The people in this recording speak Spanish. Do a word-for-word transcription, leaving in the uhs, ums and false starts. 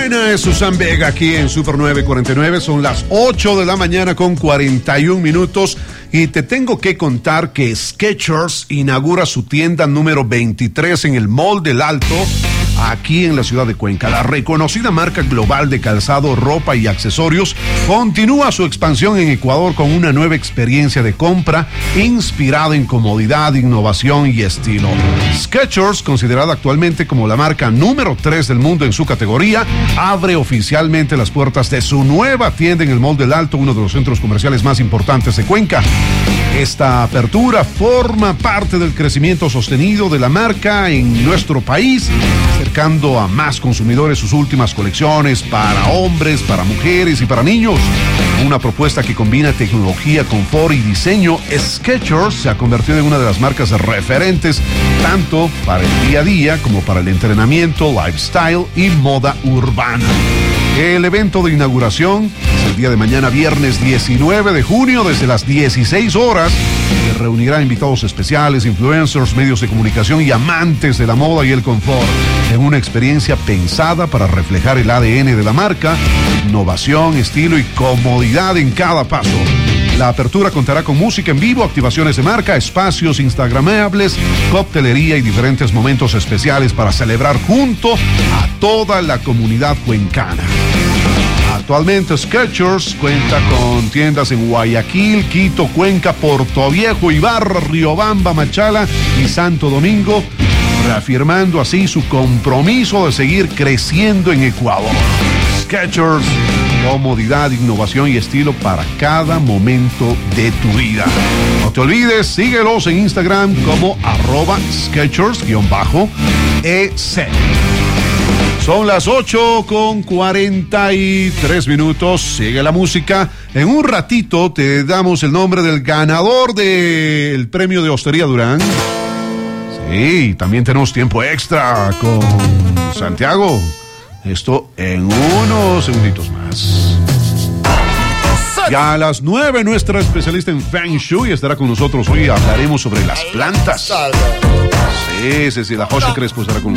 buena es Susan Vega aquí en Super nueve cuarenta y nueve. Son las ocho de la mañana con cuarenta y un minutos. Y te tengo que contar que Skechers inaugura su tienda número veintitrés en el Mall del Alto, aquí en la ciudad de Cuenca. La reconocida marca global de calzado, ropa y accesorios continúa su expansión en Ecuador con una nueva experiencia de compra inspirada en comodidad, innovación y estilo. Skechers, considerada actualmente como la marca número tres del mundo en su categoría, abre oficialmente las puertas de su nueva tienda en el Mall del Alto, uno de los centros comerciales más importantes de Cuenca. Esta apertura forma parte del crecimiento sostenido de la marca en nuestro país, acercando a más consumidores sus últimas colecciones para hombres, para mujeres y para niños. Una propuesta que combina tecnología, confort y diseño, Skechers se ha convertido en una de las marcas referentes tanto para el día a día como para el entrenamiento, lifestyle y moda urbana. El evento de inauguración es el día de mañana, viernes diecinueve de junio, desde las dieciséis horas. Se reunirá invitados especiales, influencers, medios de comunicación y amantes de la moda y el confort, en una experiencia pensada para reflejar el A D N de la marca, innovación, estilo y comodidad en cada paso. La apertura contará con música en vivo, activaciones de marca, espacios instagramables, coctelería y diferentes momentos especiales para celebrar junto a toda la comunidad cuencana. Actualmente Skechers cuenta con tiendas en Guayaquil, Quito, Cuenca, Portoviejo, Ibarra, Riobamba, Machala y Santo Domingo, reafirmando así su compromiso de seguir creciendo en Ecuador. Skechers, comodidad, innovación y estilo para cada momento de tu vida. No te olvides, síguelos en Instagram como arroba Skechers-ec. Son las ocho con cuarenta y tres minutos. Sigue la música. En un ratito te damos el nombre del ganador del premio de Hostería Durán. Sí, también tenemos tiempo extra con Santiago. Esto en unos segunditos más. Ya a las nueve, nuestra especialista en Feng Shui estará con nosotros. Hoy hablaremos sobre las plantas. Sí, sí, sí, la José Crespo estará con